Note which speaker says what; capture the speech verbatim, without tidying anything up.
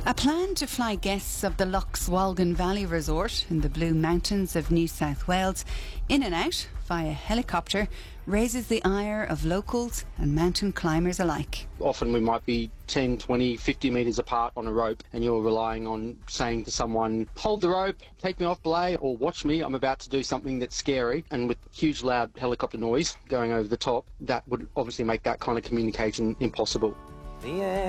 Speaker 1: A plan to fly guests of the Loch Swalgan Valley Resort in the Blue Mountains of New South Wales in and out via helicopter raises the ire of locals and mountain climbers alike.
Speaker 2: Often we might be ten, twenty, fifty metres apart on a rope and you're relying on saying to someone, hold the rope, take me off belay, or watch me, I'm about to do something that's scary. And with huge loud helicopter noise going over the top, that would obviously make that kind of communication impossible.
Speaker 3: The